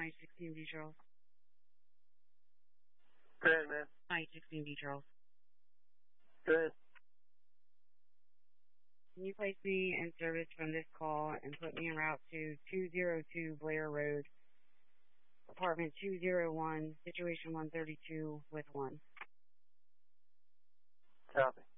I-16B Charles. Go ahead, man. I-16B Charles. Go ahead. Can you place me in service from this call and put me en route to 202 Blair Road, apartment 201, situation 132 with 1. Copy.